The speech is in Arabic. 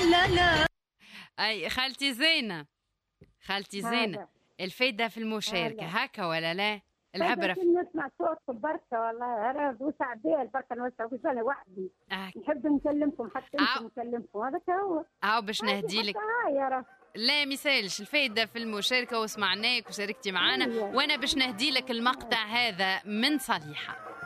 لا لا. أي خالتي زينة، خالتي زينة، الفايدة في المشاركة هكا ولا لا؟ العبرة نسمع صوتكم بركة والله، أنا بوسع بيه البركة نوسع بيه أنا وحدي. نحب نكلمكم حتى أنتم نكلمكم، هذا هو. باش نهديلك. لا مثالش الفايدة في المشاركة، وسمعناك وشاركتي معنا، وأنا باش نهديلك المقطع هذا من صليحة.